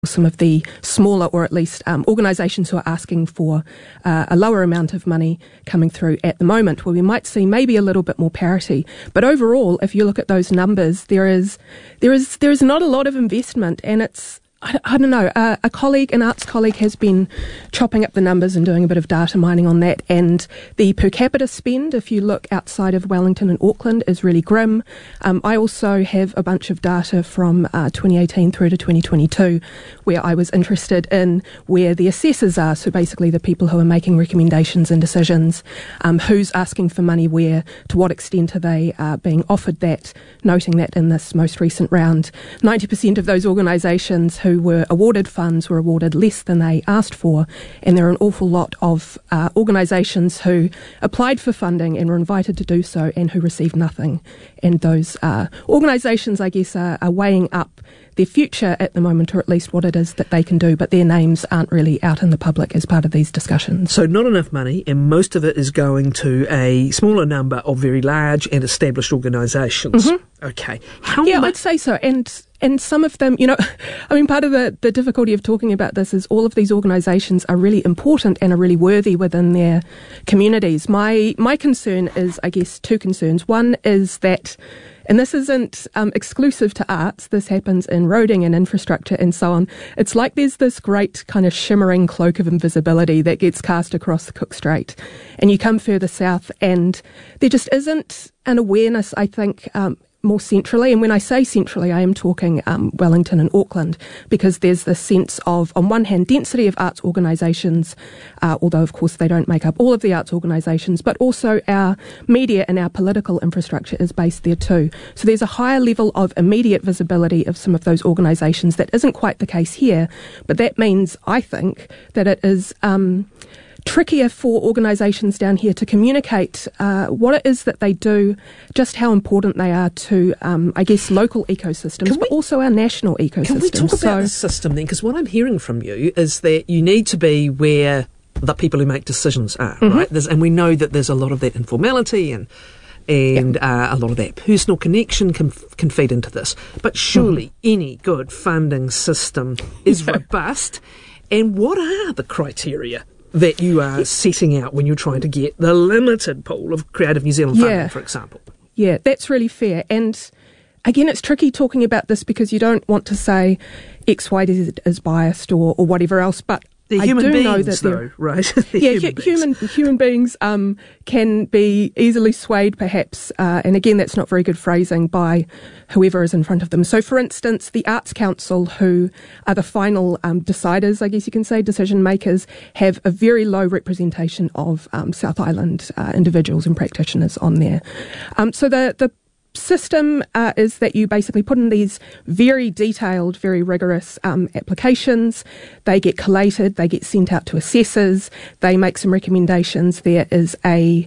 some of the smaller, or at least organisations who are asking for a lower amount of money coming through at the moment, where we might see maybe a little bit more parity. But overall, if you look at those numbers, there is not a lot of investment, and it's, I don't know, an arts colleague has been chopping up the numbers and doing a bit of data mining on that, and the per capita spend, if you look outside of Wellington and Auckland, is really grim. I also have a bunch of data from 2018 through to 2022 where I was interested in where the assessors are, so basically the people who are making recommendations and decisions, who's asking for money where, to what extent are they being offered that, noting that in this most recent round, 90% of those organisations who were awarded funds were awarded less than they asked for, and there are an awful lot of organisations who applied for funding and were invited to do so and who received nothing. And those organisations, I guess, are weighing up their future at the moment, or at least what it is that they can do, but their names aren't really out in the public as part of these discussions. So not enough money, and most of it is going to a smaller number of very large and established organisations. Mm-hmm. Okay. I'd say so. And some of them, part of the difficulty of talking about this is all of these organisations are really important and are really worthy within their communities. My concern is, I guess, two concerns. One is that, and this isn't exclusive to arts, this happens in roading and infrastructure and so on. It's like there's this great kind of shimmering cloak of invisibility that gets cast across the Cook Strait. And you come further south and there just isn't an awareness, I think, more centrally, and when I say centrally, I am talking Wellington and Auckland, because there's this sense of, on one hand, density of arts organisations, although of course they don't make up all of the arts organisations, but also our media and our political infrastructure is based there too. So there's a higher level of immediate visibility of some of those organisations that isn't quite the case here, but that means, I think, that it is trickier for organisations down here to communicate what it is that they do, just how important they are to, I guess, local ecosystems, but also our national ecosystem. Can we talk about the system then? Because what I'm hearing from you is that you need to be where the people who make decisions are, mm-hmm. right? And we know that there's a lot of that informality and a lot of that personal connection can feed into this. But surely any good funding system is robust. And what are the criteria that you are setting out when you're trying to get the limited pool of Creative New Zealand funding, for example? Yeah, that's really fair. And again, it's tricky talking about this because you don't want to say X, Y, Z is biased or whatever else, but they're human beings, though, right? Human beings can be easily swayed, perhaps, and again, that's not very good phrasing, by whoever is in front of them. So, for instance, the Arts Council, who are the final deciders, I guess you can say, decision makers, have a very low representation of South Island individuals and practitioners on there. So the system is that you basically put in these very detailed, very rigorous applications. They get collated, they get sent out to assessors, they make some recommendations. There is a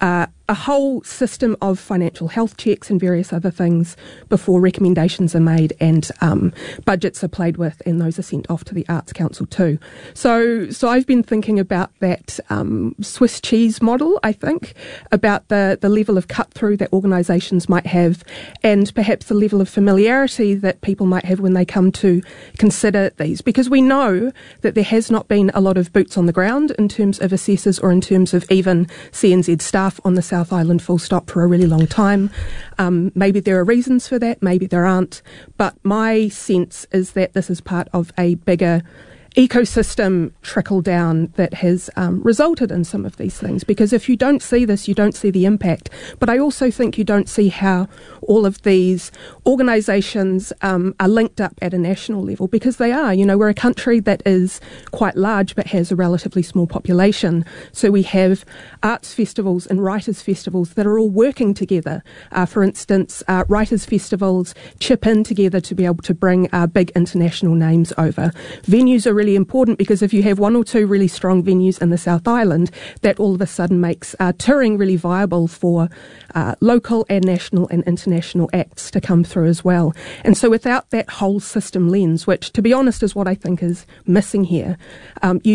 whole system of financial health checks and various other things before recommendations are made, and budgets are played with, and those are sent off to the Arts Council too. So I've been thinking about that Swiss cheese model, I think, about the level of cut-through that organisations might have, and perhaps the level of familiarity that people might have when they come to consider these. Because we know that there has not been a lot of boots on the ground in terms of assessors or in terms of even CNZ staff on the South Island full stop for a really long time. Maybe there are reasons for that, maybe there aren't, but my sense is that this is part of a bigger ecosystem trickle down that has resulted in some of these things. Because if you don't see this, you don't see the impact. But I also think you don't see how all of these organisations are linked up at a national level, because they are. You know, we're a country that is quite large but has a relatively small population. So we have arts festivals and writers' festivals that are all working together. For instance, writers' festivals chip in together to be able to bring big international names over. Venues are really important, because if you have one or two really strong venues in the South Island, that all of a sudden makes touring really viable for local and national and international acts to come through as well. And so without that whole system lens, which to be honest is what I think is missing here, you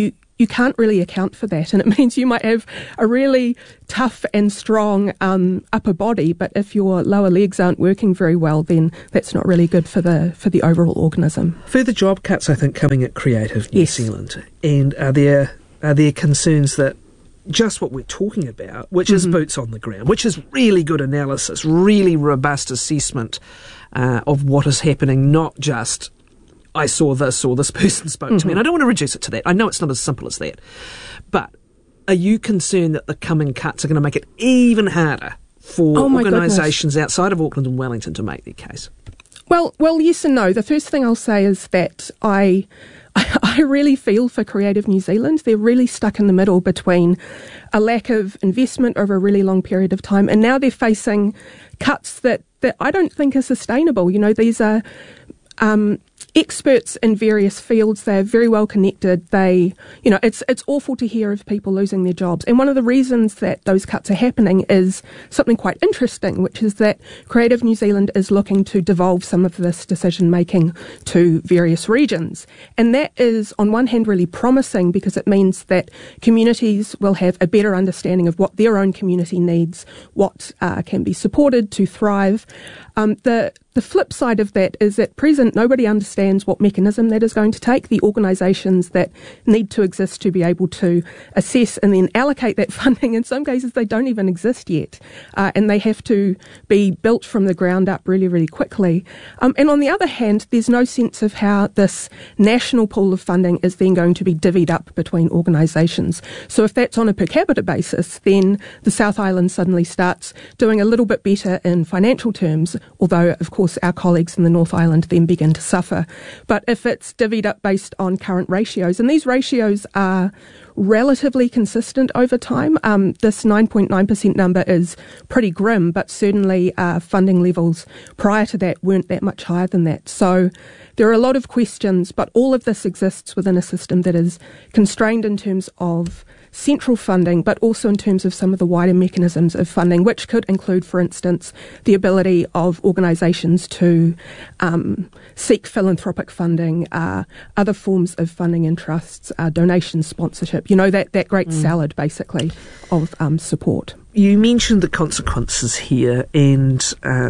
you can't really account for that. And it means you might have a really tough and strong upper body, but if your lower legs aren't working very well, then that's not really good for the overall organism. Further job cuts, I think, coming at Creative New Zealand. And are there concerns that just what we're talking about, which is boots on the ground, which is really good analysis, really robust assessment of what is happening, not just, I saw this or this person spoke to me. And I don't want to reduce it to that. I know it's not as simple as that. But are you concerned that the coming cuts are going to make it even harder for organisations outside of Auckland and Wellington to make their case? Well, yes and no. The first thing I'll say is that I really feel for Creative New Zealand. They're really stuck in the middle between a lack of investment over a really long period of time, and now they're facing cuts that I don't think are sustainable. You know, these are experts in various fields. They're very well connected. It's awful to hear of people losing their jobs. And one of the reasons that those cuts are happening is something quite interesting, which is that Creative New Zealand is looking to devolve some of this decision making to various regions. And that is, on one hand, really promising because it means that communities will have a better understanding of what their own community needs, what can be supported to thrive. The flip side of that is at present nobody understands what mechanism that is going to take. The organisations that need to exist to be able to assess and then allocate that funding, in some cases they don't even exist yet, and they have to be built from the ground up really, really quickly. And on the other hand, there's no sense of how this national pool of funding is then going to be divvied up between organisations. So if that's on a per capita basis, then the South Island suddenly starts doing a little bit better in financial terms, although of course our colleagues in the North Island then begin to suffer. But if it's divvied up based on current ratios, and these ratios are relatively consistent over time, this 9.9% number is pretty grim, but certainly funding levels prior to that weren't that much higher than that. So there are a lot of questions, but all of this exists within a system that is constrained in terms of central funding, but also in terms of some of the wider mechanisms of funding, which could include, for instance, the ability of organisations to seek philanthropic funding, other forms of funding in trusts, donations, sponsorship, that great salad, basically, of support. You mentioned the consequences here and,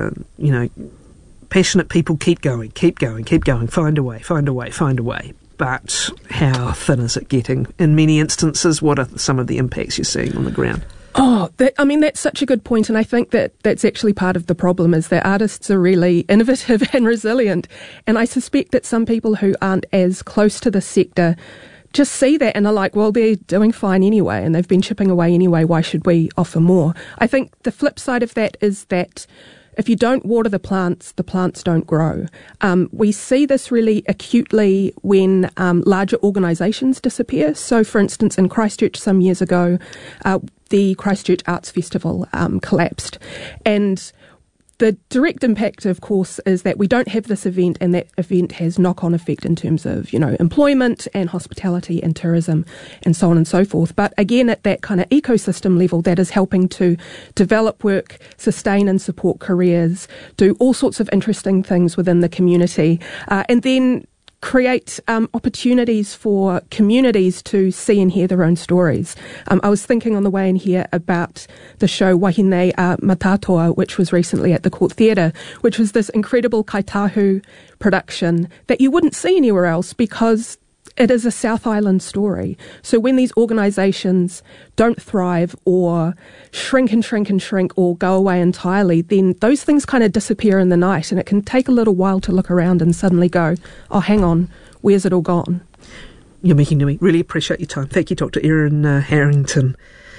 passionate people keep going, find a way. But how thin is it getting? In many instances, what are some of the impacts you're seeing on the ground? That's such a good point, and I think that's actually part of the problem is that artists are really innovative and resilient, and I suspect that some people who aren't as close to the sector just see that and are like, well, they're doing fine anyway, and they've been chipping away anyway, why should we offer more? I think the flip side of that is that if you don't water the plants don't grow. We see this really acutely when larger organisations disappear. So, for instance, in Christchurch some years ago, the Christchurch Arts Festival collapsed. And the direct impact, of course, is that we don't have this event, and that event has knock-on effect in terms of, employment and hospitality and tourism and so on and so forth. But again, at that kind of ecosystem level, that is helping to develop work, sustain and support careers, do all sorts of interesting things within the community, and then create opportunities for communities to see and hear their own stories. I was thinking on the way in here about the show Wahine Matatoa, which was recently at the Court Theatre, which was this incredible kaitahu production that you wouldn't see anywhere else because it is a South Island story. So when these organisations don't thrive or shrink or go away entirely, then those things kind of disappear in the night, and it can take a little while to look around and suddenly go, oh, hang on, where's it all gone? You're making me really appreciate your time. Thank you, Dr. Erin Harrington.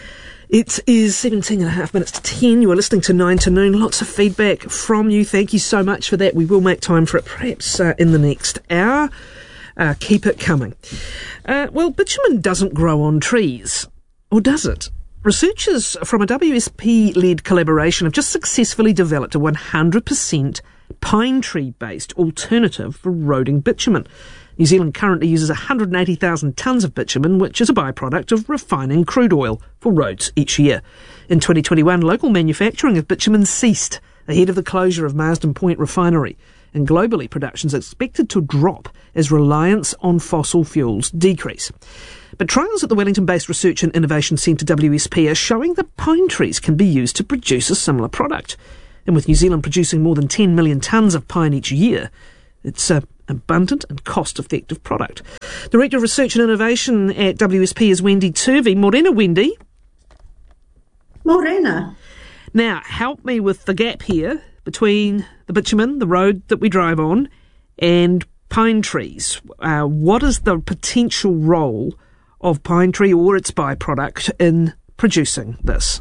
It is 17 and a half minutes to 10. You are listening to 9 to Noon. Lots of feedback from you. Thank you so much for that. We will make time for it perhaps in the next hour. Keep it coming. Well, bitumen doesn't grow on trees, or does it? Researchers from a WSP-led collaboration have just successfully developed a 100% pine tree-based alternative for roading bitumen. New Zealand currently uses 180,000 tonnes of bitumen, which is a byproduct of refining crude oil for roads each year. In 2021, local manufacturing of bitumen ceased ahead of the closure of Marsden Point refinery, and globally production is expected to drop as reliance on fossil fuels decrease. But trials at the Wellington-based Research and Innovation Centre WSP are showing that pine trees can be used to produce a similar product. And with New Zealand producing more than 10 million tonnes of pine each year, it's an abundant and cost-effective product. Director of Research and Innovation at WSP is Wendy Turvey. Morena, Wendy. Morena. Now, help me with the gap here between the bitumen, the road that we drive on, and pine trees. What is the potential role of pine tree or its byproduct in producing this?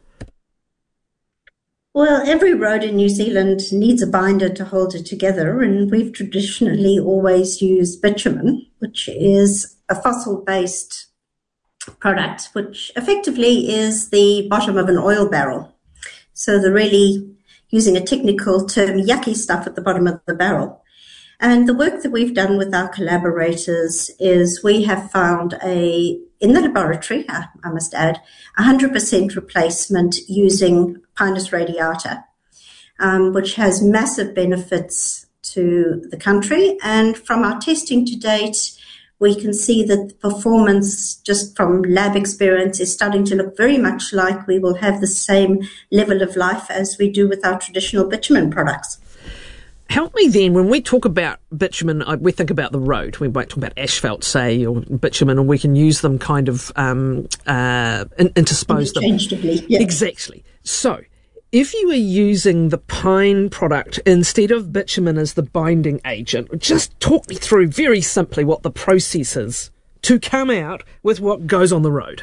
Well, every road in New Zealand needs a binder to hold it together, and we've traditionally always used bitumen, which is a fossil-based product, which effectively is the bottom of an oil barrel. So they're really, using a technical term, yucky stuff at the bottom of the barrel. And the work that we've done with our collaborators is we have found in the laboratory, I must add, 100% replacement using Pinus radiata, which has massive benefits to the country. And from our testing to date, we can see that the performance just from lab experience is starting to look very much like we will have the same level of life as we do with our traditional bitumen products. Help me then, when we talk about bitumen, we think about the road. We might talk about asphalt, say, or bitumen, and we can use them kind of interspose them. Interchangeably, yeah. Exactly. So, if you are using the pine product instead of bitumen as the binding agent, just talk me through very simply what the process is to come out with what goes on the road.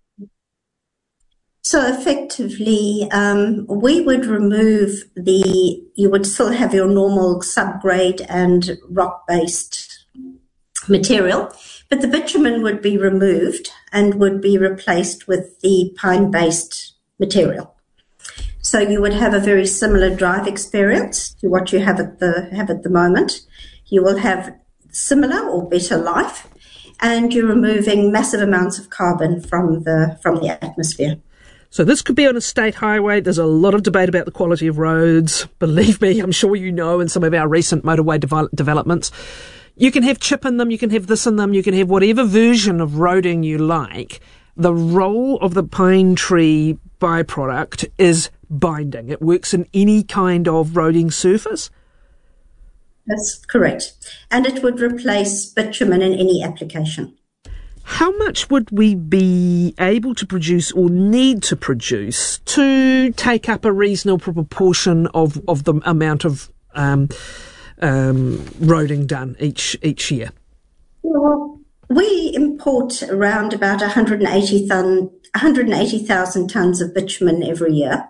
So effectively, we would remove you would still have your normal subgrade and rock-based material, but the bitumen would be removed and would be replaced with the pine-based material. So you would have a very similar drive experience to what you have at the moment. You will have similar or better life, and you're removing massive amounts of carbon from the atmosphere. So this could be on a state highway. There's a lot of debate about the quality of roads. Believe me, I'm sure you know in some of our recent motorway developments. You can have chip in them, you can have this in them, you can have whatever version of roading you like. The role of the pine tree byproduct is binding. It works in any kind of roading surface. That's correct. And it would replace bitumen in any application. How much would we be able to produce or need to produce to take up a reasonable proportion of the amount of roading done each year? Well, we import around about 180,000 tonnes of bitumen every year.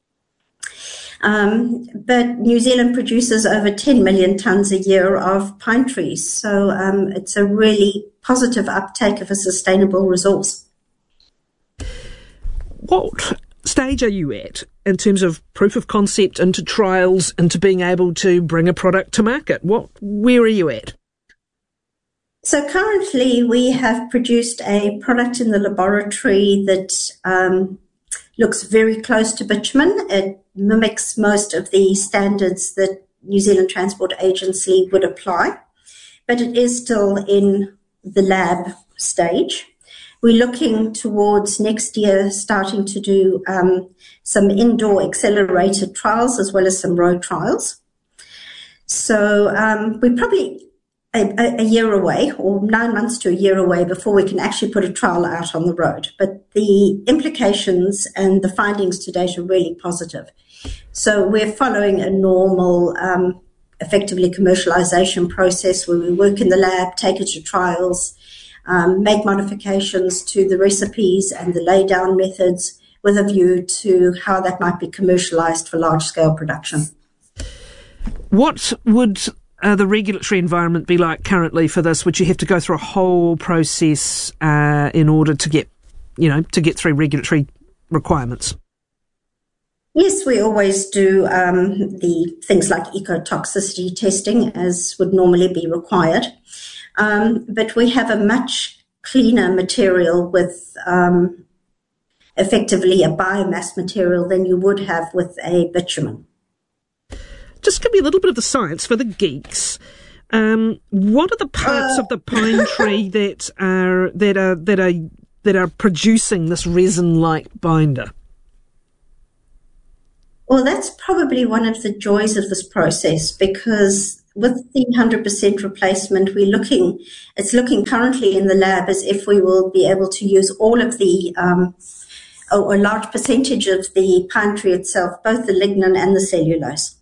But New Zealand produces over 10 million tonnes a year of pine trees. So it's a really positive uptake of a sustainable resource. What stage are you at in terms of proof of concept into trials, into being able to bring a product to market? Where are you at? So currently we have produced a product in the laboratory that looks very close to bitumen. It mimics most of the standards that New Zealand Transport Agency would apply, but it is still in the lab stage. We're looking towards next year starting to do some indoor accelerated trials as well as some road trials. So we're probably a year away, or 9 months to a year away, before we can actually put a trial out on the road. But the implications and the findings to date are really positive. So we're following a normal, effectively commercialization process where we work in the lab, take it to trials, make modifications to the recipes and the laydown methods with a view to how that might be commercialized for large-scale production. What would the regulatory environment be like currently for this? Would you have to go through a whole process in order to get through regulatory requirements? Yes, we always do the things like ecotoxicity testing as would normally be required. But we have a much cleaner material with effectively a biomass material than you would have with a bitumen. Just give me a little bit of the science for the geeks. What are the parts of the pine tree that are producing this resin-like binder? Well, that's probably one of the joys of this process, because with the 100% replacement, it's looking currently in the lab as if we will be able to use all of the, or a large percentage of the pine tree itself, both the lignin and the cellulose.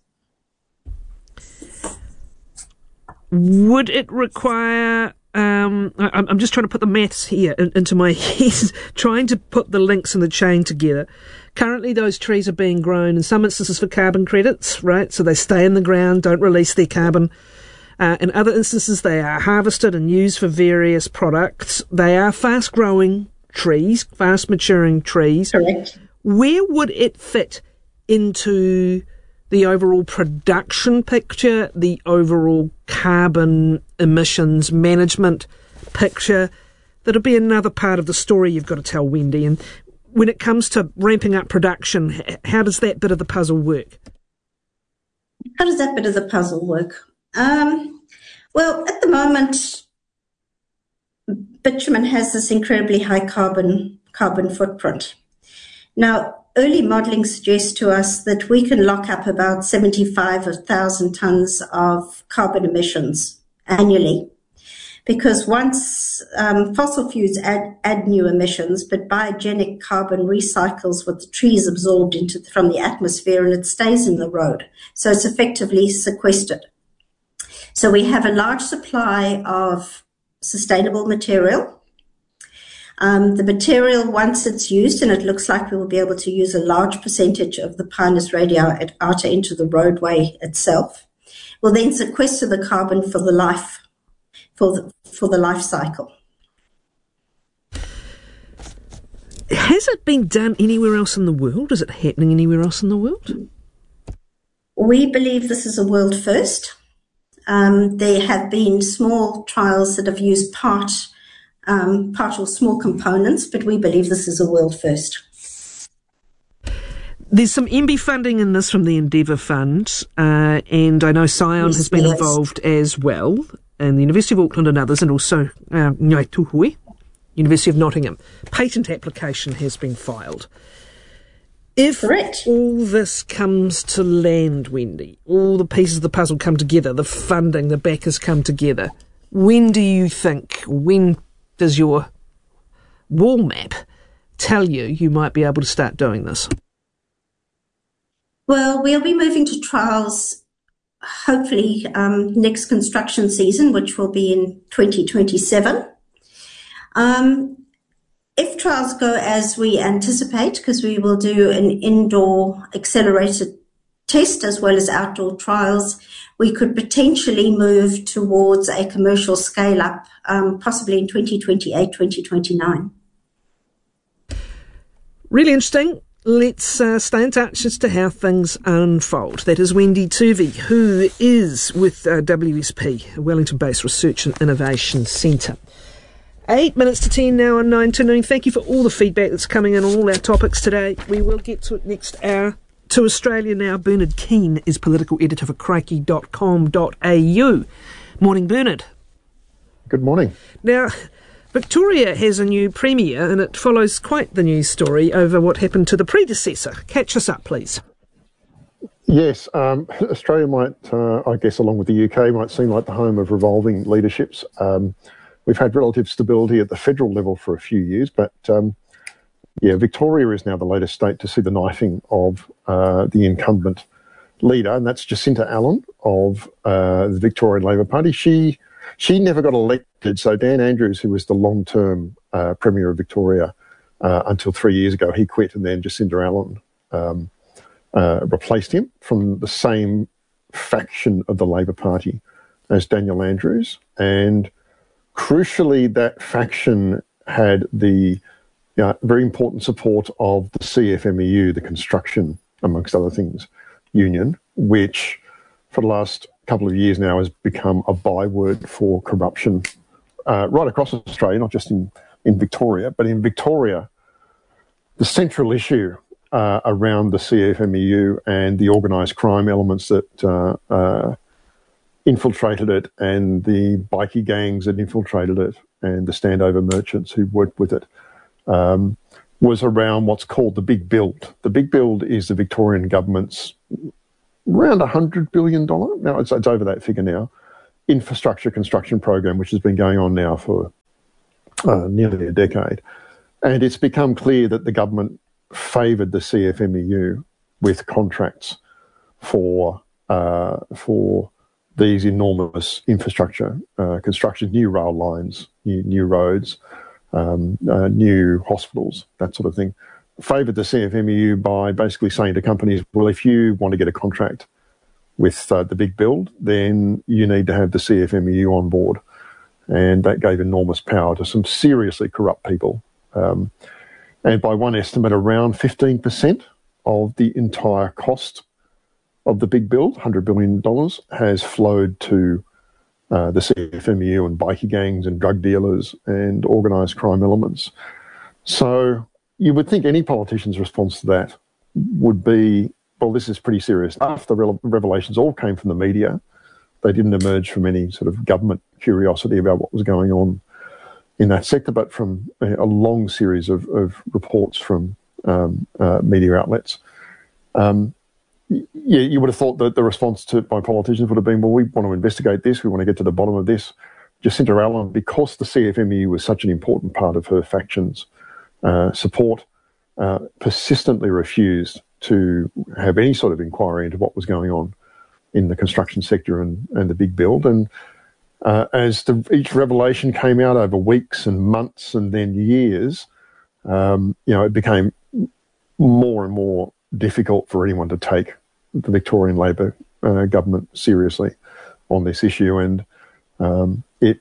Would it require, I'm just trying to put the maths here into my head, trying to put the links in the chain together. Currently, those trees are being grown in some instances for carbon credits, right? So they stay in the ground, don't release their carbon. In other instances, they are harvested and used for various products. They are fast-growing trees, fast-maturing trees. Correct. Where would it fit into the overall production picture, the overall carbon emissions management picture? That'll be another part of the story you've got to tell, Wendy. And when it comes to ramping up production, how does that bit of the puzzle work? How does that bit of the puzzle work? Well, at the moment, bitumen has this incredibly high carbon footprint. Now, early modelling suggests to us that we can lock up about 75,000 tonnes of carbon emissions annually, because once fossil fuels add new emissions, but biogenic carbon recycles what the trees absorbed from the atmosphere, and it stays in the road. So it's effectively sequestered. So we have a large supply of sustainable material. The material, once it's used, and it looks like we will be able to use a large percentage of the Pinus radiata into the roadway itself, will then sequester the carbon for the life cycle. Has it been done anywhere else in the world? Is it happening anywhere else in the world? We believe this is a world first. There have been small trials that have used part or small components, but we believe this is a world first. There's some MB funding in this from the Endeavour Fund, and I know Scion has been involved as well, and the University of Auckland and others, and also Ngāi Tūhoe, University of Nottingham. Patent application has been filed. If Correct. all this comes to land, Wendy, all the pieces of the puzzle come together, the funding, the backers come together, when does your wall map tell you might be able to start doing this? Well, we'll be moving to trials hopefully next construction season, which will be in 2027. If trials go as we anticipate, because we will do an indoor accelerated test as well as outdoor trials, we could potentially move towards a commercial scale-up, possibly in 2028, 2029. Really interesting. Let's stay in touch as to how things unfold. That is Wendy Tuvey, who is with WSP, a Wellington-based Research and Innovation Centre. 8 minutes to 10 now on 9 to noon. Thank you for all the feedback that's coming in on all our topics today. We will get to it next hour. To Australia now, Bernard Keane is political editor for crikey.com.au. Morning, Bernard. Good morning. Now, Victoria has a new premier, and it follows quite the news story over what happened to the predecessor. Catch us up, please. Yes, Australia might, I guess, along with the UK, might seem like the home of revolving leaderships. We've had relative stability at the federal level for a few years, but Victoria is now the latest state to see the knifing of the incumbent leader, and that's Jacinta Allan of the Victorian Labor Party. She never got elected, so Dan Andrews, who was the long-term Premier of Victoria until 3 years ago, he quit, and then Jacinta Allan replaced him from the same faction of the Labor Party as Daniel Andrews. And crucially, that faction had the very important support of the CFMEU, the construction, amongst other things, union, which for the last couple of years now has become a byword for corruption right across Australia, not just in Victoria. But in Victoria, the central issue around the CFMEU and the organised crime elements that infiltrated it, and the bikie gangs that infiltrated it, and the standover merchants who worked with it, was around what's called the Big Build. The Big Build is the Victorian government's around $100 billion, now it's over that figure now, infrastructure construction program, which has been going on now for nearly a decade. And it's become clear that the government favoured the CFMEU with contracts for these enormous infrastructure construction, new rail lines, new roads, new hospitals, that sort of thing. Favoured the CFMEU by basically saying to companies, well, if you want to get a contract with the Big Build, then you need to have the CFMEU on board. And that gave enormous power to some seriously corrupt people. And by one estimate, around 15% of the entire cost of the Big Build, $100 billion, has flowed to the CFMEU and bikie gangs and drug dealers and organised crime elements. So you would think any politician's response to that would be, well, this is pretty serious. After the revelations all came from the media, they didn't emerge from any sort of government curiosity about what was going on in that sector, but from a long series of reports from media outlets. You would have thought that the response by politicians would have been, well, we want to investigate this, we want to get to the bottom of this. Jacinta Allen, because the CFMEU was such an important part of her faction's support, persistently refused to have any sort of inquiry into what was going on in the construction sector and the Big Build. And as each revelation came out over weeks and months and then years, it became more and more difficult for anyone to take the Victorian Labor government seriously on this issue, and it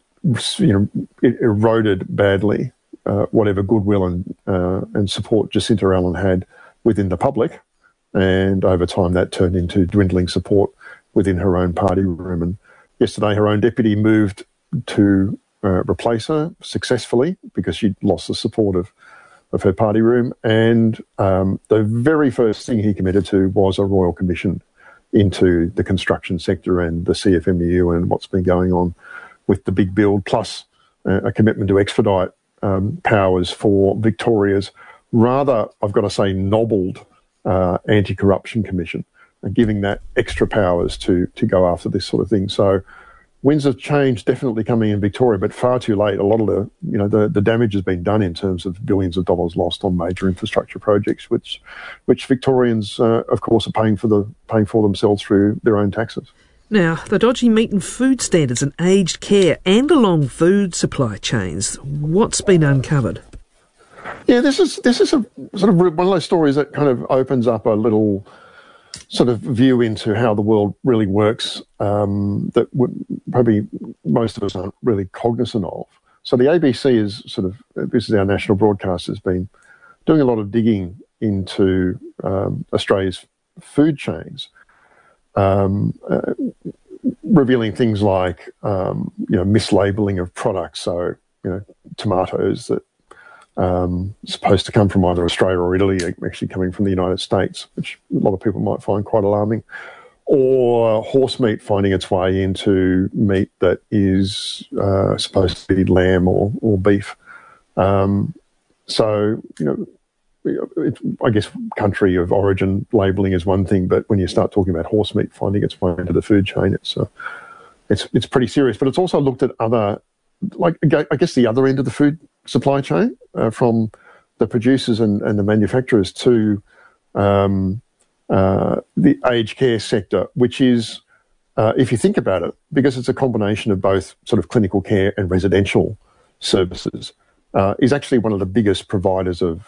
eroded badly whatever goodwill and support Jacinta Allen had within the public, and over time that turned into dwindling support within her own party room. And yesterday her own deputy moved to replace her successfully because she'd lost the support of her party room, and the very first thing he committed to was a royal commission into the construction sector and the CFMEU and what's been going on with the Big Build, plus a commitment to expedite powers for Victoria's rather, I've got to say, nobbled anti-corruption commission, giving that extra powers to go after this sort of thing. So winds of change definitely coming in Victoria, but far too late. A lot of the damage has been done in terms of billions of dollars lost on major infrastructure projects, which Victorians, of course, are paying for themselves through their own taxes. Now, the dodgy meat and food standards and aged care and along food supply chains, what's been uncovered? Yeah, this is a sort of one of those stories that kind of opens up a little sort of view into how the world really works that probably most of us aren't really cognizant of. So the ABC this is our national broadcast, has been doing a lot of digging into Australia's food chains, revealing things like mislabeling of products. So tomatoes that supposed to come from either Australia or Italy, actually coming from the United States, which a lot of people might find quite alarming, or horse meat finding its way into meat that is supposed to be lamb or beef. I guess country of origin labelling is one thing, but when you start talking about horse meat finding its way into the food chain, it's pretty serious. But it's also looked at other, I guess the other end of the food supply chain, from the producers and the manufacturers to the aged care sector, which is, if you think about it, because it's a combination of both sort of clinical care and residential services, is actually one of the biggest providers of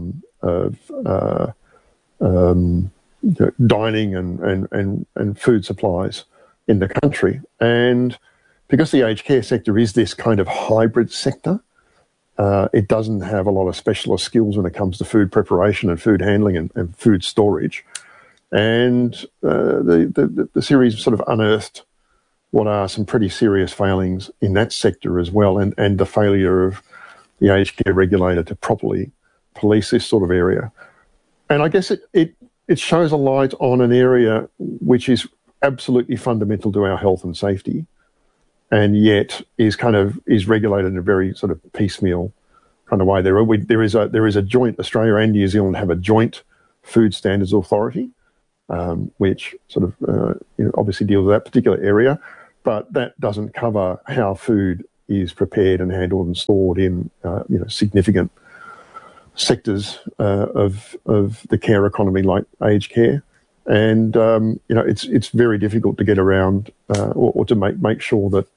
dining and food supplies in the country. And because the aged care sector is this kind of hybrid sector, it doesn't have a lot of specialist skills when it comes to food preparation and food handling and food storage. And the series sort of unearthed what are some pretty serious failings in that sector as well, and the failure of the aged care regulator to properly police this sort of area. And I guess it shows a light on an area which is absolutely fundamental to our health and safety, and yet is regulated in a very sort of piecemeal kind of way. There is a joint, Australia and New Zealand have a joint food standards authority, which sort of obviously deals with that particular area, but that doesn't cover how food is prepared and handled and stored in significant sectors of the care economy, like aged care. And it's very difficult to get around or to make sure that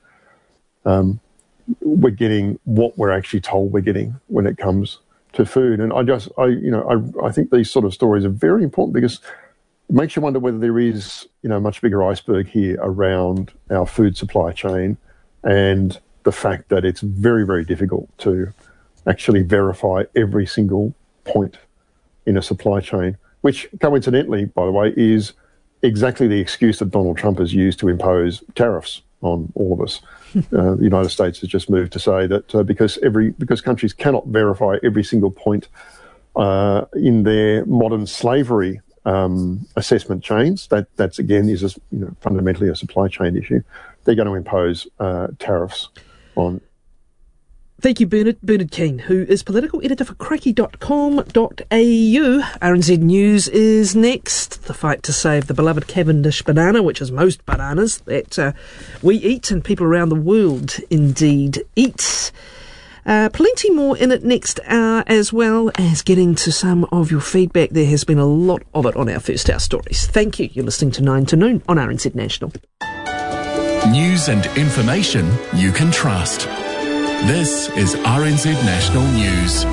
we're getting what we're actually told we're getting when it comes to food. And I think these sort of stories are very important, because it makes you wonder whether there is a much bigger iceberg here around our food supply chain, and the fact that it's very, very difficult to actually verify every single point in a supply chain, which coincidentally, by the way, is exactly the excuse that Donald Trump has used to impose tariffs on all of us. The United States has just moved to say that because countries cannot verify every single point in their modern slavery assessment chains, that's again is fundamentally a supply chain issue. They're going to impose tariffs on. Thank you, Bernard Keane, who is political editor for crikey.com.au. RNZ News is next. The fight to save the beloved Cavendish banana, which is most bananas that we eat and people around the world indeed eat. Plenty more in it next hour, as well as getting to some of your feedback. There has been a lot of it on our first hour stories. Thank you. You're listening to 9 to Noon on RNZ National. News and information you can trust. This is RNZ National News.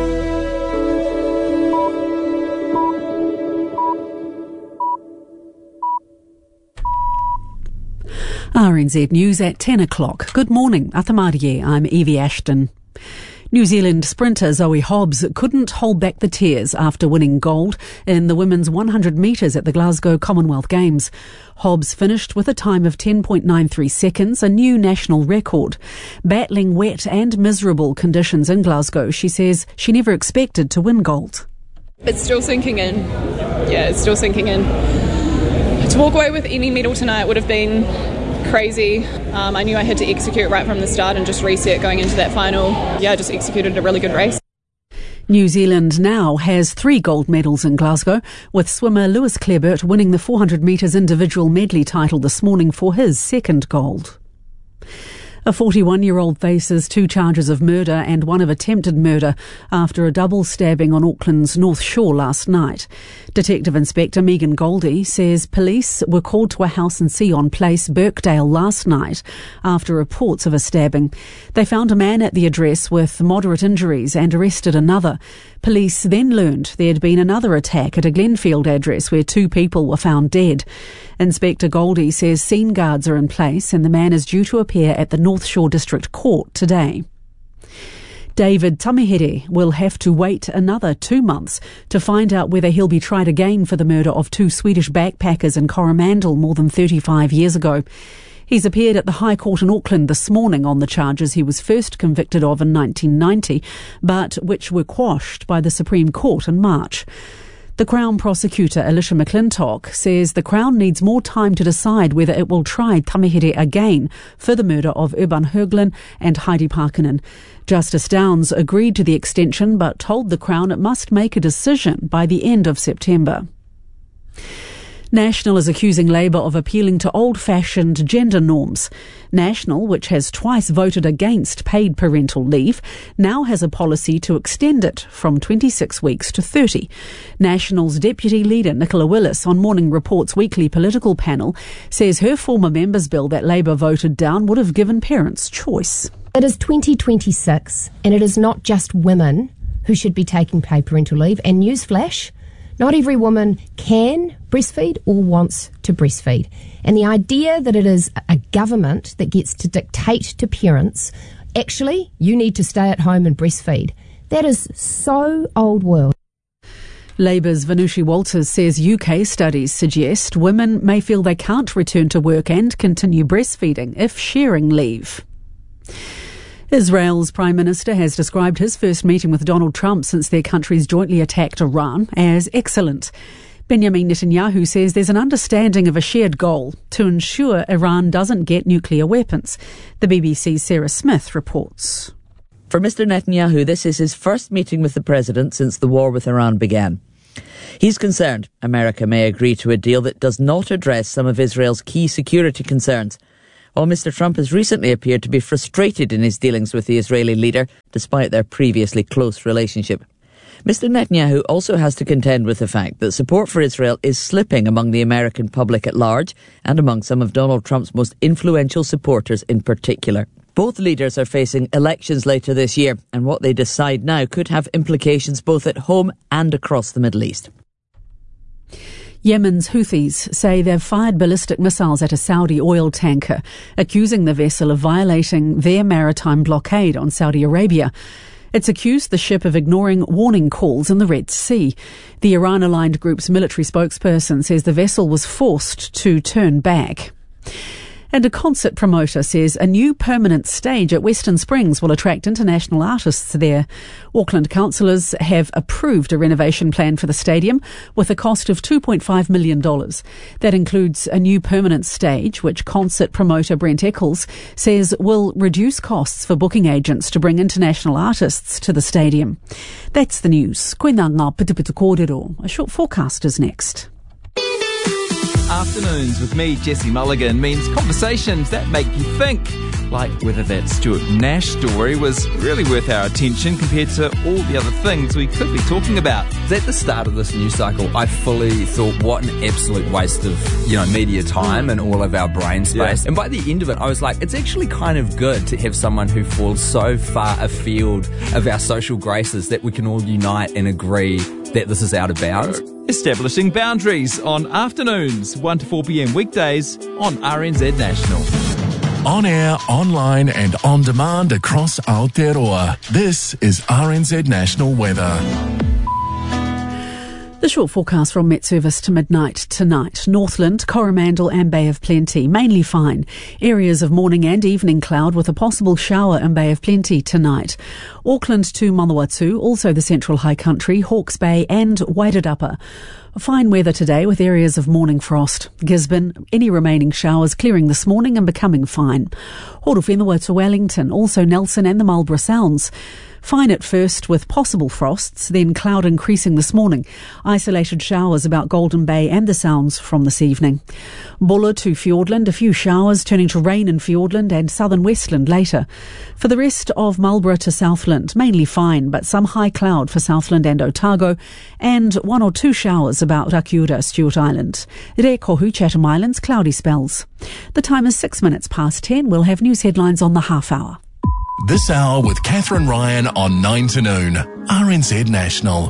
RNZ News at 10 o'clock. Good morning. Athamariye, I'm Evie Ashton. New Zealand sprinter Zoe Hobbs couldn't hold back the tears after winning gold in the women's 100 metres at the Glasgow Commonwealth Games. Hobbs finished with a time of 10.93 seconds, a new national record. Battling wet and miserable conditions in Glasgow, she says she never expected to win gold. It's still sinking in. Yeah, it's still sinking in. To walk away with any medal tonight would have been crazy. I knew I had to execute right from the start and just reset going into that final. Yeah, I just executed a really good race. New Zealand now has 3 gold medals in Glasgow, with swimmer Lewis Clareburt winning the 400 metres individual medley title this morning for his second gold. A 41-year-old faces 2 charges of murder and 1 of attempted murder after a double stabbing on Auckland's North Shore last night. Detective Inspector Megan Goldie says police were called to a house in Sion Place, Birkdale, last night after reports of a stabbing. They found a man at the address with moderate injuries and arrested another. Police then learned there had been another attack at a Glenfield address where 2 people were found dead. Inspector Goldie says scene guards are in place and the man is due to appear at the North Shore District Court today. David Tamihere will have to wait another 2 months to find out whether he'll be tried again for the murder of 2 Swedish backpackers in Coromandel more than 35 years ago. He's appeared at the High Court in Auckland this morning on the charges he was first convicted of in 1990, but which were quashed by the Supreme Court in March. The Crown prosecutor, Alicia McClintock, says the Crown needs more time to decide whether it will try Tamihere again for the murder of Urban Höglund and Heidi Parkinen. Justice Downs agreed to the extension but told the Crown it must make a decision by the end of September. National is accusing Labour of appealing to old-fashioned gender norms. National, which has twice voted against paid parental leave, now has a policy to extend it from 26 weeks to 30. National's deputy leader, Nicola Willis, on Morning Report's weekly political panel, says her former members' bill that Labour voted down would have given parents choice. It is 2026, and it is not just women who should be taking paid parental leave. And newsflash, not every woman can breastfeed or wants to breastfeed. And the idea that it is a government that gets to dictate to parents, actually, you need to stay at home and breastfeed, that is so old world. Labour's Vanushi Walters says UK studies suggest women may feel they can't return to work and continue breastfeeding if sharing leave. Israel's Prime Minister has described his first meeting with Donald Trump since their countries jointly attacked Iran as excellent. Benjamin Netanyahu says there's an understanding of a shared goal to ensure Iran doesn't get nuclear weapons. The BBC's Sarah Smith reports. For Mr. Netanyahu, this is his first meeting with the president since the war with Iran began. He's concerned America may agree to a deal that does not address some of Israel's key security concerns, while Mr. Trump has recently appeared to be frustrated in his dealings with the Israeli leader, despite their previously close relationship. Mr. Netanyahu also has to contend with the fact that support for Israel is slipping among the American public at large and among some of Donald Trump's most influential supporters in particular. Both leaders are facing elections later this year, and what they decide now could have implications both at home and across the Middle East. Yemen's Houthis say they've fired ballistic missiles at a Saudi oil tanker, accusing the vessel of violating their maritime blockade on Saudi Arabia. It's accused the ship of ignoring warning calls in the Red Sea. The Iran-aligned group's military spokesperson says the vessel was forced to turn back. And a concert promoter says a new permanent stage at Western Springs will attract international artists there. Auckland councillors have approved a renovation plan for the stadium with a cost of $2.5 million. That includes a new permanent stage, which concert promoter Brent Eccles says will reduce costs for booking agents to bring international artists to the stadium. That's the news. Koina ngā pitupitu kōrero. A short forecast is next. Afternoons with me, Jesse Mulligan, means conversations that make you think, like whether that Stuart Nash story was really worth our attention compared to all the other things we could be talking about. At the start of this news cycle, I fully thought, what an absolute waste of, media time and all of our brain space. Yeah. And by the end of it, I was like, it's actually kind of good to have someone who falls so far afield of our social graces that we can all unite and agree that this is out of bounds. Establishing Boundaries on afternoons, 1 to 4 p.m. weekdays on RNZ National. On air, online and on demand across Aotearoa. This is RNZ National Weather. The short forecast from Met Service to midnight tonight. Northland, Coromandel and Bay of Plenty, mainly fine. Areas of morning and evening cloud with a possible shower in Bay of Plenty tonight. Auckland to Manawatu, also the Central High Country, Hawke's Bay and Wairarapa. Fine weather today with areas of morning frost. Gisborne, any remaining showers clearing this morning and becoming fine. Horowhenua to Wellington, also Nelson and the Marlborough Sounds. Fine at first with possible frosts, then cloud increasing this morning. Isolated showers about Golden Bay and the Sounds from this evening. Buller to Fiordland, a few showers turning to rain in Fiordland and southern Westland later. For the rest of Marlborough to Southland, mainly fine, but some high cloud for Southland and Otago, and 1 or 2 showers about Rakiura, Stewart Island. Rekohu, Chatham Islands, cloudy spells. The time is 6 minutes past 10. We'll have news headlines on the half hour. This hour with Catherine Ryan on 9 to noon. RNZ National.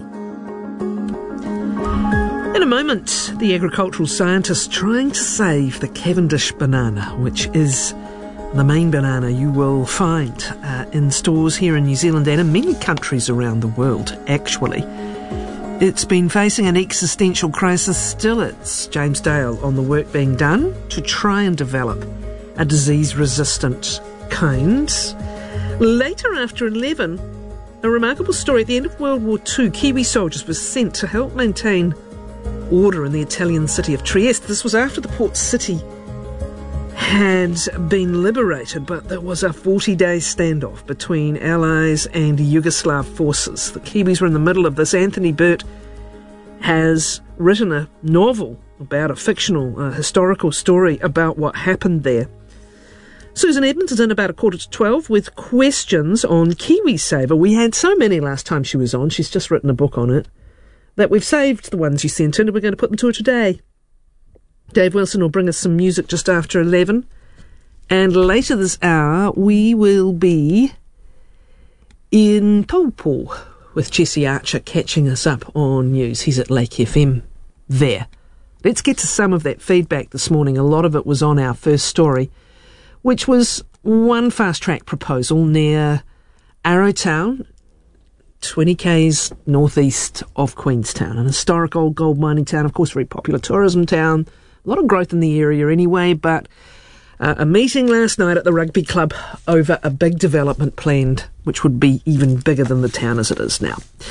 In a moment, the agricultural scientists trying to save the Cavendish banana, which is the main banana you will find in stores here in New Zealand and in many countries around the world, actually. It's been facing an existential crisis still. It's James Dale on the work being done to try and develop a disease-resistant kind. Later, after 11, a remarkable story. At the end of World War II, Kiwi soldiers were sent to help maintain order in the Italian city of Trieste. This was after the port city had been liberated, but there was a 40-day standoff between Allies and Yugoslav forces. The Kiwis were in the middle of this. Anthony Burt has written a novel about a fictional, historical story about what happened there. Susan Edmonds is in about 11:45 with questions on KiwiSaver. We had so many last time she was on, she's just written a book on it, that we've saved the ones you sent in and we're going to put them to her today. Dave Wilson will bring us some music just after 11. And later this hour, we will be in Taupo with Jesse Archer catching us up on news. He's at Lake FM there. Let's get to some of that feedback this morning. A lot of it was on our first story, which was one fast-track proposal near Arrowtown, 20 k's northeast of Queenstown, an historic old gold mining town, of course, very popular tourism town, a lot of growth in the area anyway, but a meeting last night at the rugby club over a big development planned, which would be even bigger than the town as it is now.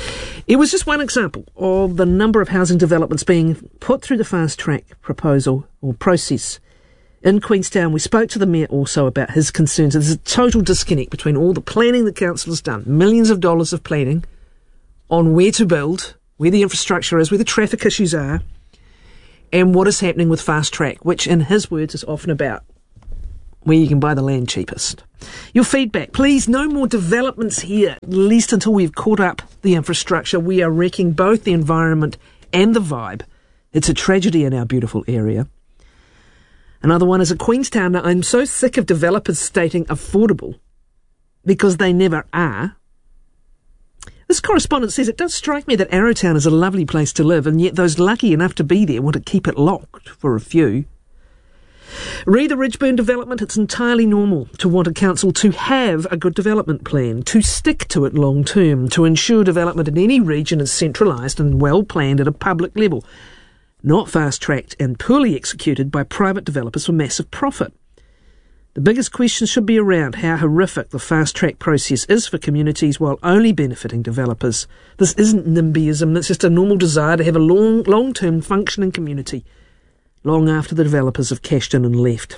It was just one example of the number of housing developments being put through the fast-track proposal or process in Queenstown. We spoke to the Mayor also about his concerns. There's a total disconnect between all the planning the council has done, millions of dollars of planning on where to build, where the infrastructure is, where the traffic issues are, and what is happening with fast track, which in his words is often about where you can buy the land cheapest. Your feedback, please. No more developments here, at least until we've caught up the infrastructure. We are wrecking both the environment and the vibe. It's a tragedy in our beautiful area. Another one is at Queenstown. Now, I'm so sick of developers stating affordable because they never are. This correspondent says, it does strike me that Arrowtown is a lovely place to live, and yet those lucky enough to be there want to keep it locked for a few. Re the Ridgeburn development, it's entirely normal to want a council to have a good development plan, to stick to it long term, to ensure development in any region is centralised and well planned at a public level, not fast-tracked and poorly executed by private developers for massive profit. The biggest question should be around how horrific the fast-track process is for communities while only benefiting developers. This isn't NIMBYism, it's just a normal desire to have a long-term functioning community long after the developers have cashed in and left.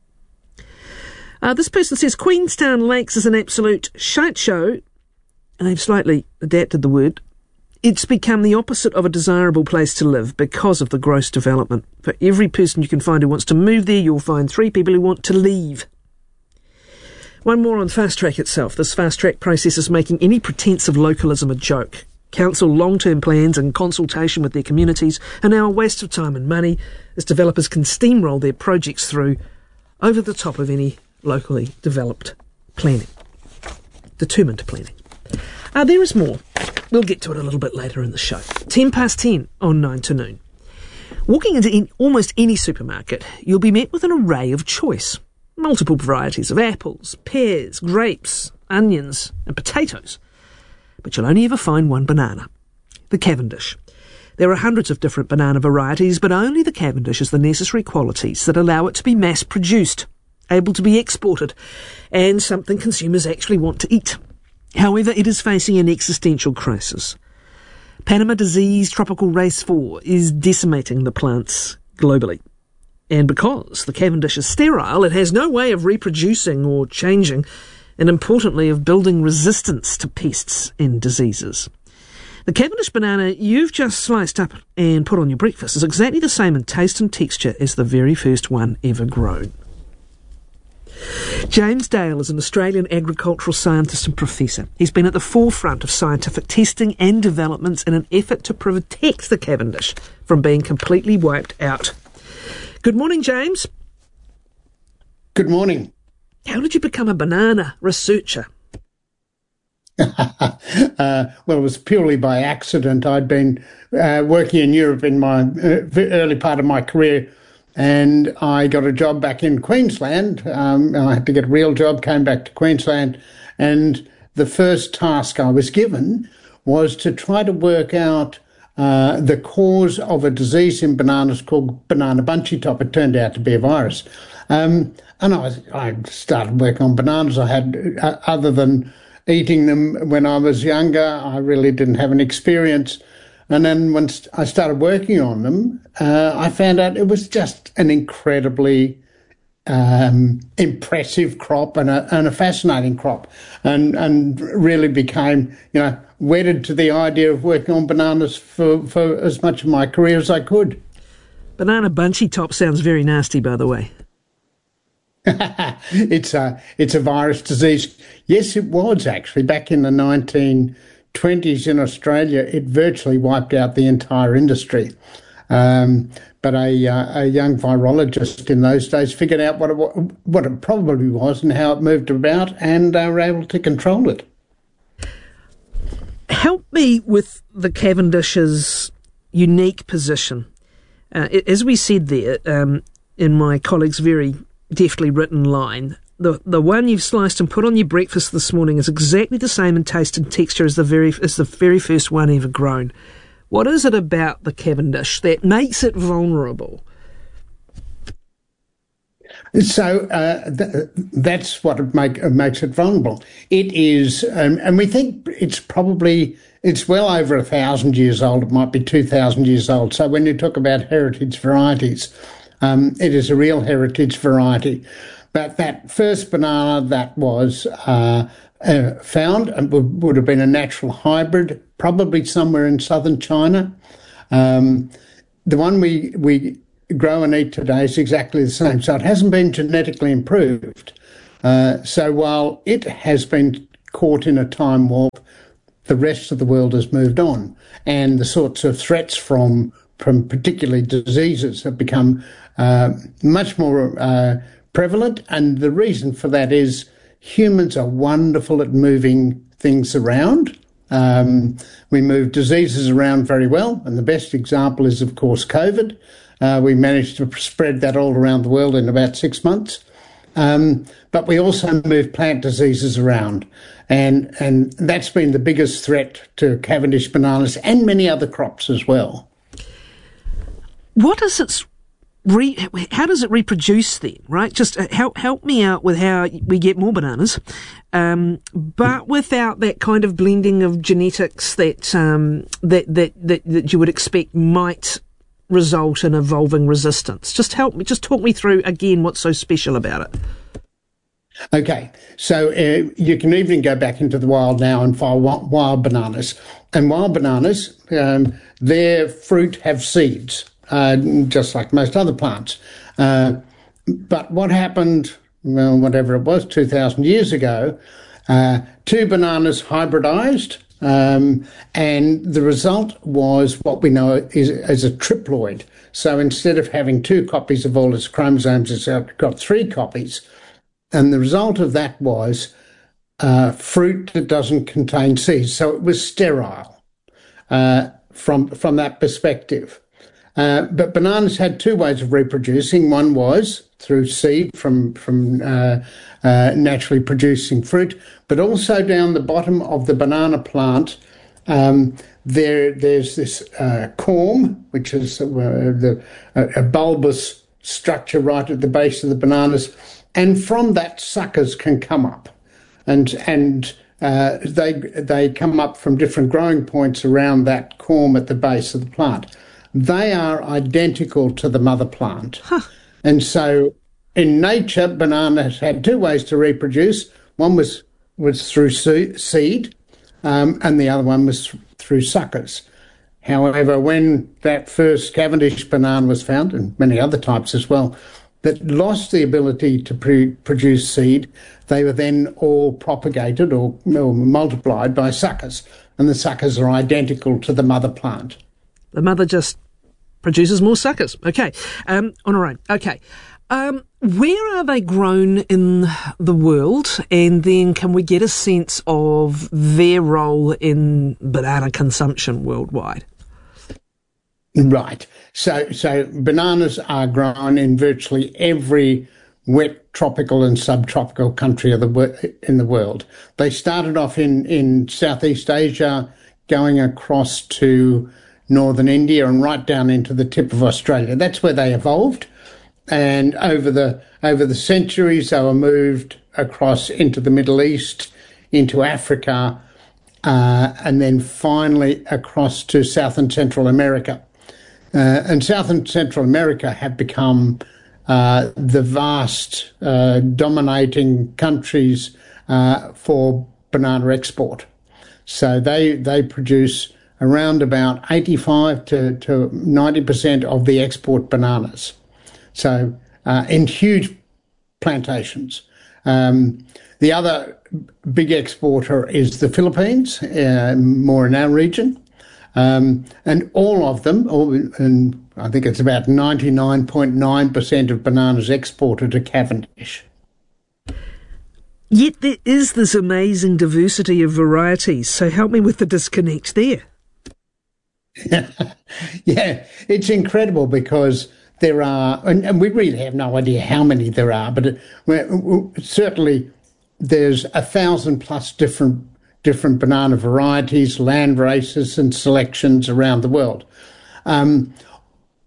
This person says, Queenstown Lakes is an absolute shite show, and they've slightly adapted the word. It's become the opposite of a desirable place to live because of the gross development. For every person you can find who wants to move there, you'll find 3 people who want to leave. One more on Fast Track itself. This Fast Track process is making any pretence of localism a joke. Council long-term plans and consultation with their communities are now a waste of time and money as developers can steamroll their projects through over the top of any locally developed planning. Determined planning. There is more. We'll get to it a little bit later in the show. 10:10 on 9 to noon. Walking into almost any supermarket, you'll be met with an array of choice. Multiple varieties of apples, pears, grapes, onions and potatoes. But you'll only ever find one banana. The Cavendish. There are hundreds of different banana varieties, but only the Cavendish has the necessary qualities that allow it to be mass-produced, able to be exported, and something consumers actually want to eat. However, it is facing an existential crisis. Panama disease tropical race 4 is decimating the plants globally. And because the Cavendish is sterile, it has no way of reproducing or changing, and importantly of building resistance to pests and diseases. The Cavendish banana you've just sliced up and put on your breakfast is exactly the same in taste and texture as the very first one ever grown. James Dale is an Australian agricultural scientist and professor. He's been at the forefront of scientific testing and developments in an effort to protect the Cavendish from being completely wiped out. Good morning, James. Good morning. How did you become a banana researcher? Well, it was purely by accident. I'd been working in Europe in my early part of my career, and I got a job back in Queensland. I had to get a real job, came back to Queensland, and the first task I was given was to try to work out the cause of a disease in bananas called banana bunchy top. It turned out to be a virus. And I started working on bananas. I had, other than eating them when I was younger, I really didn't have an experience. And then when I started working on them, I found out it was just an incredibly impressive crop and a fascinating crop, and really became, wedded to the idea of working on bananas for as much of my career as I could. Banana bunchy top sounds very nasty, by the way. It's a virus disease. Yes, it was actually. Back in the 1920s in Australia, it virtually wiped out the entire industry. But a young virologist in those days figured out what it probably was and how it moved about, and they were able to control it. Help me with the Cavendish's unique position. As we said there, in my colleague's very deftly written line, the one you've sliced and put on your breakfast this morning is exactly the same in taste and texture as the very first one ever grown. What is it about the Cavendish that makes it vulnerable? So that's what makes it vulnerable. It is, and we think it's well over 1,000 years old. It might be 2,000 years old. So when you talk about heritage varieties, it is a real heritage variety. But that first banana that was found would have been a natural hybrid, probably somewhere in southern China. The one we grow and eat today is exactly the same. So it hasn't been genetically improved. So while it has been caught in a time warp, the rest of the world has moved on. And the sorts of threats from particularly diseases have become much more prevalent. And the reason for that is humans are wonderful at moving things around. We move diseases around very well. And the best example is, of course, COVID. We managed to spread that all around the world in about 6 months. But we also move plant diseases around. And that's been the biggest threat to Cavendish bananas and many other crops as well. What is its how does it reproduce then, right? Just help me out with how we get more bananas, but without that kind of blending of genetics that you would expect might result in evolving resistance. Just talk me through again what's so special about it. Okay, so you can even go back into the wild now and find wild bananas. And wild bananas, their fruit have seeds, just like most other plants. But what happened, well, whatever it was, 2,000 years ago, two bananas hybridized, and the result was what we know as a triploid. So instead of having 2 copies of all its chromosomes, it's got 3 copies. And the result of that was fruit that doesn't contain seeds. So it was sterile from that perspective. But bananas had 2 ways of reproducing. One was through seed from naturally producing fruit, but also down the bottom of the banana plant, there's this corm, which is a bulbous structure right at the base of the bananas, and from that suckers can come up, and they come up from different growing points around that corm at the base of the plant. They are identical to the mother plant. Huh. And so in nature, bananas had 2 ways to reproduce. One was through seed, and the other one was through suckers. However, when that first Cavendish banana was found, and many other types as well, that lost the ability to produce seed, they were then all propagated or multiplied by suckers. And the suckers are identical to the mother plant. The mother just produces more suckers. Okay. On her own. Okay. Where are they grown in the world? And then can we get a sense of their role in banana consumption worldwide? Right. So bananas are grown in virtually every wet tropical and subtropical country in the world. They started off in Southeast Asia, going across to northern India and right down into the tip of Australia. That's where they evolved. And over the centuries, they were moved across into the Middle East, into Africa, and then finally across to South and Central America. And South and Central America have become the vast dominating countries for banana export. So they produce around about 85 to 90% of the export bananas. So in huge plantations. The other big exporter is the Philippines, more in our region. And all of them, and I think it's about 99.9% of bananas exported to Cavendish. Yet there is this amazing diversity of varieties, so help me with the disconnect there. Yeah, it's incredible because there are, and we really have no idea how many there are, but certainly there's 1,000+ different banana varieties, land races and selections around the world.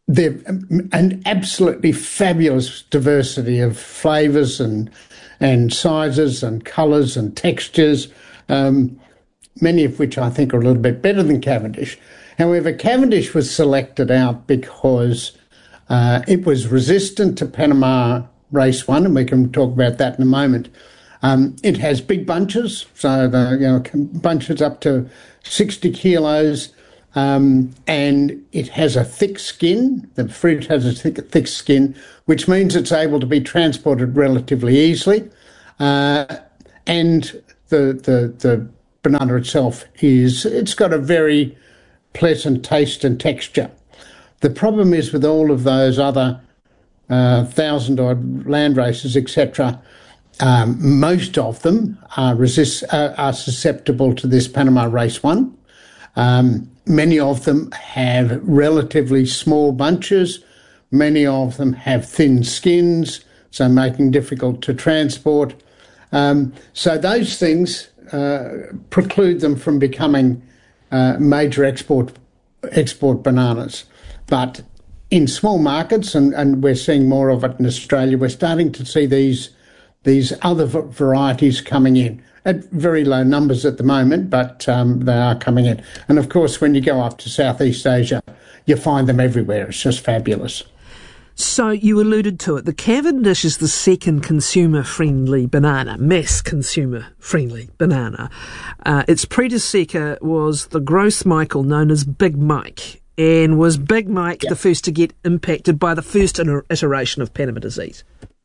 they're an absolutely fabulous diversity of flavours and sizes and colours and textures, many of which I think are a little bit better than Cavendish. However, Cavendish was selected out because it was resistant to Panama Race 1, and we can talk about that in a moment. It has big bunches, so bunches up to 60 kilos, and it has a thick skin. The fruit has a thick skin, which means it's able to be transported relatively easily. And the banana itself it's got a very pleasant taste and texture. The problem is with all of those other 1,000-odd land races, etc., most of them are susceptible to this Panama Race 1. Many of them have relatively small bunches. Many of them have thin skins, so making difficult to transport. So those things preclude them from becoming major export bananas. But in small markets, and we're seeing more of it in Australia, we're starting to see these other varieties coming in at very low numbers at the moment, but they are coming in. And of course, when you go up to Southeast Asia, you find them everywhere. It's just fabulous. So you alluded to it. The Cavendish is the second consumer-friendly banana, mass consumer-friendly banana. Its predecessor was the Gross Michael, known as Big Mike. And was Big Mike the first to get impacted by the first iteration of Panama disease?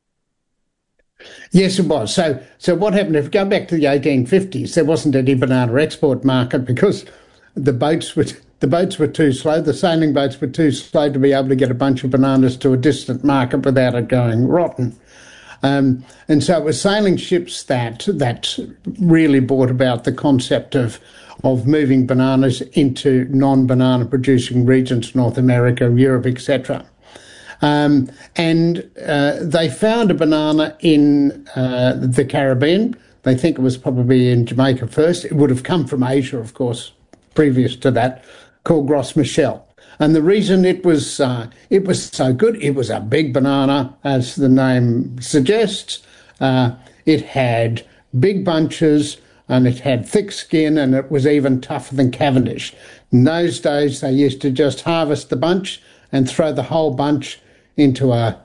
Yes, it was. So what happened, if you go back to the 1850s, there wasn't any banana export market because the boats were too slow, the sailing boats were too slow to be able to get a bunch of bananas to a distant market without it going rotten. And so it was sailing ships that really brought about the concept of moving bananas into non-banana producing regions, North America, Europe, etc. And they found a banana in the Caribbean. They think it was probably in Jamaica first. It would have come from Asia, of course, previous to that, called Gros Michel. And the reason it was so good, it was a big banana, as the name suggests. It had big bunches, and it had thick skin, and it was even tougher than Cavendish. In those days, they used to just harvest the bunch and throw the whole bunch into a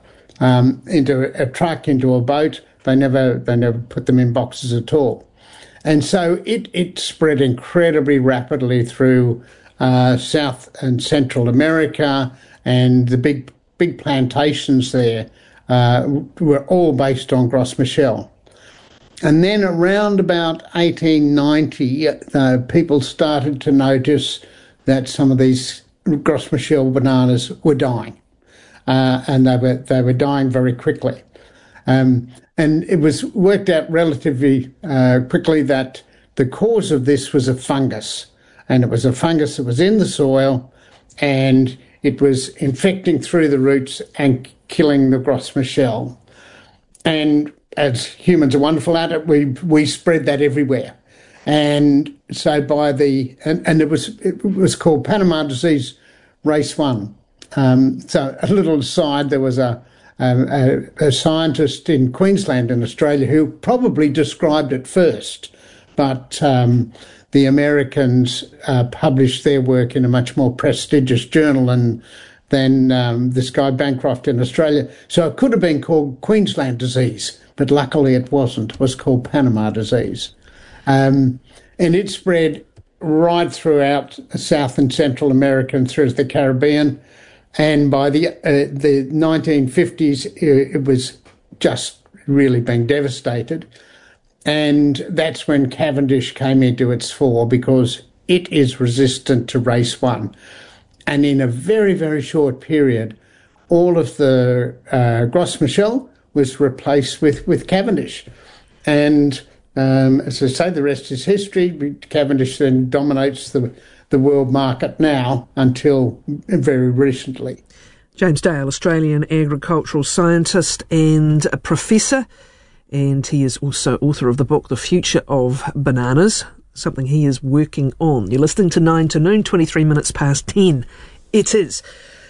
truck, into a boat. They never put them in boxes at all. And so it spread incredibly rapidly through South and Central America, and the big plantations there were all based on Gros Michel. And then around about 1890, people started to notice that some of these Gros Michel bananas were dying, and they were dying very quickly. And it was worked out relatively quickly that the cause of this was a fungus, and it was a fungus that was in the soil, and it was infecting through the roots and killing the Gros Michel. And as humans are wonderful at it, we spread that everywhere. And so it was called Panama disease race 1. So a little aside, there was a scientist in Queensland in Australia who probably described it first, but the Americans published their work in a much more prestigious journal than this guy Bancroft in Australia. So it could have been called Queensland disease, but luckily it wasn't. It was called Panama disease. And it spread right throughout South and Central America and through the Caribbean. And by the 1950s, it was just really being devastated. And that's when Cavendish came into its fore, because it is resistant to race 1. And in a very, very short period, all of the Gros Michel was replaced with Cavendish. And as I say, the rest is history. Cavendish then dominates the world market now until very recently. James Dale, Australian agricultural scientist and a professor, and he is also author of the book The Future of Bananas, something he is working on. You're listening to 9 to Noon, 23 minutes past 10. It is.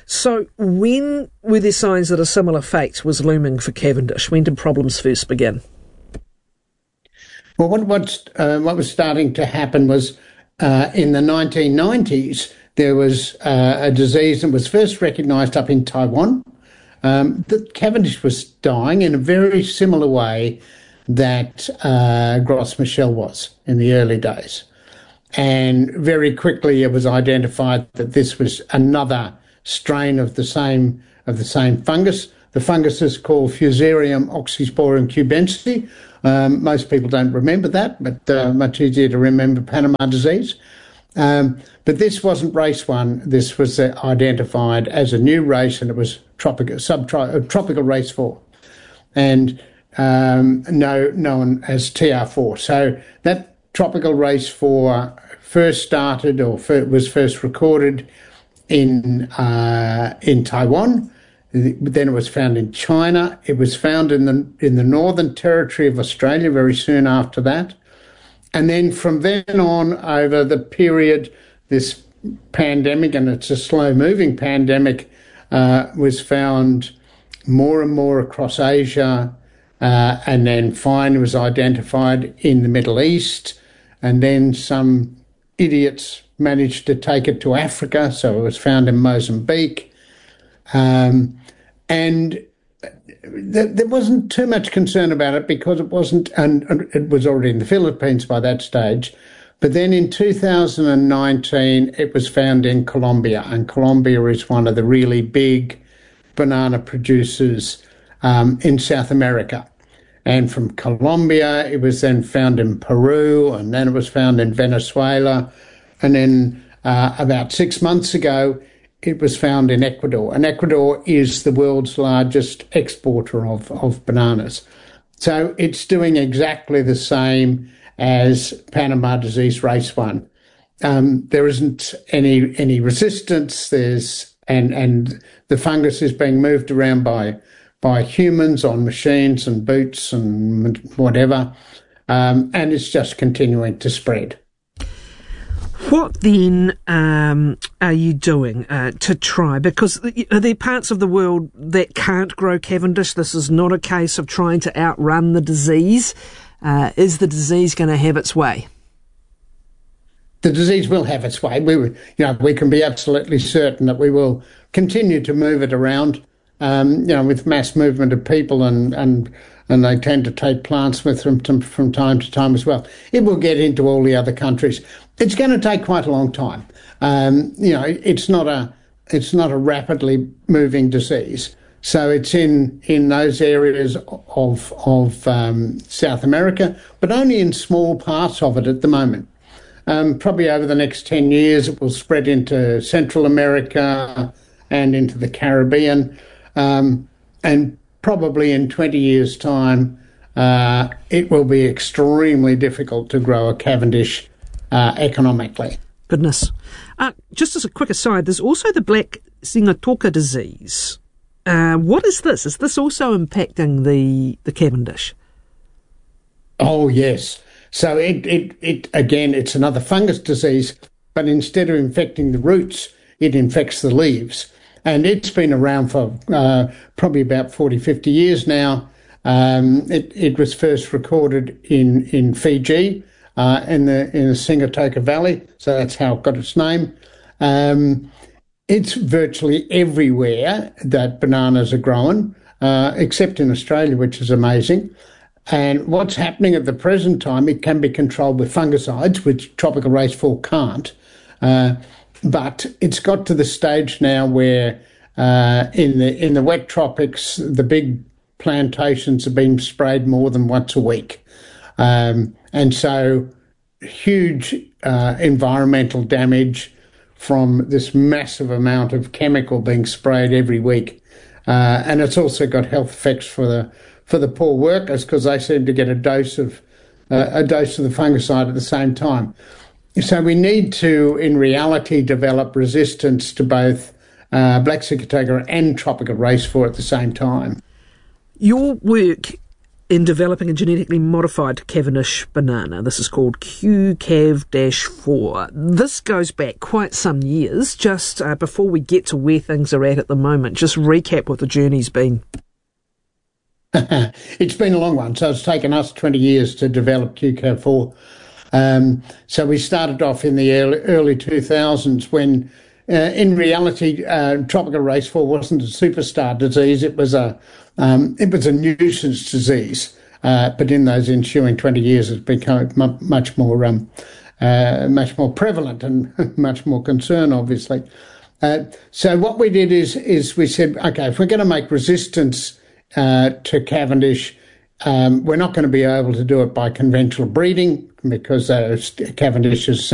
So when were there signs that a similar fate was looming for Cavendish? When did problems first begin? Well, what was starting to happen was in the 1990s, there was a disease that was first recognised up in Taiwan. That Cavendish was dying in a very similar way that Gros Michel was in the early days. And very quickly it was identified that this was another strain of the same fungus. The fungus is called Fusarium oxysporum cubensi. Most people don't remember that, but much easier to remember Panama disease. But this wasn't race 1. This was identified as a new race, and it was tropical race 4, and known as TR4. So that tropical race 4 first started, or was first recorded in Taiwan. Then it was found in China. It was found in the Northern Territory of Australia very soon after that. And then from then on, over the period, this pandemic, and it's a slow-moving pandemic, was found more and more across Asia, and then finally was identified in the Middle East, and then some idiots managed to take it to Africa, so it was found in Mozambique. And there wasn't too much concern about it because it wasn't, and it was already in the Philippines by that stage. But then in 2019, it was found in Colombia, and Colombia is one of the really big banana producers in South America. And from Colombia, it was then found in Peru, and then it was found in Venezuela. And then about 6 months ago, it was found in Ecuador. And Ecuador is the world's largest exporter of bananas. So it's doing exactly the same as Panama disease race 1. There isn't any resistance. And the fungus is being moved around by humans on machines and boots and whatever, and it's just continuing to spread. What then are you doing to try? Because are there parts of the world that can't grow Cavendish? This is not a case of trying to outrun the disease. Is the disease going to have its way? The disease will have its way. We can be absolutely certain that we will continue to move it around. With mass movement of people, and they tend to take plants with them from time to time as well. It will get into all the other countries. It's going to take quite a long time. It's not a rapidly moving disease. So it's in those areas of South America, but only in small parts of it at the moment. Probably over the next 10 years, it will spread into Central America and into the Caribbean. And probably in 20 years' time, it will be extremely difficult to grow a Cavendish economically. Goodness. Just as a quick aside, there's also the black Sigatoka disease. What is this? Is this also impacting the Cavendish? Oh, yes. So it again, it's another fungus disease, but instead of infecting the roots, it infects the leaves. And it's been around for probably about 40, 50 years now. It was first recorded in Fiji, in the Sigatoka Valley, so that's how it got its name. It's virtually everywhere that bananas are grown, except in Australia, which is amazing. And what's happening at the present time, it can be controlled with fungicides, which tropical race 4 can't. But it's got to the stage now where in the wet tropics, the big plantations have been sprayed more than once a week. And so huge environmental damage from this massive amount of chemical being sprayed every week. And it's also got health effects for the poor workers because they seem to get a dose of the fungicide at the same time. So we need to, in reality, develop resistance to both black Sigatoka and tropical race 4 at the same time. Your work in developing a genetically modified Cavendish banana. This is called QCAV-4. This goes back quite some years. Just before we get to where things are at the moment, just recap what the journey's been. It's been a long one. So it's taken us 20 years to develop QCAV-4. So we started off in the early 2000s when, in reality, tropical race 4 wasn't a superstar disease. It was a nuisance disease. But in those ensuing 20 years, it's become much more prevalent and much more concern, obviously. So what we did is we said, okay, if we're going to make resistance to Cavendish, we're not going to be able to do it by conventional breeding because Cavendish is